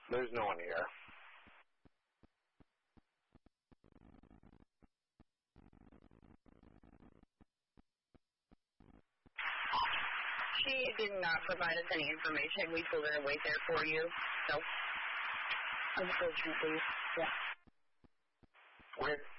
There's no one here. She did not provide us any information. We pulled her away there for you. So, unfortunately, yeah. Where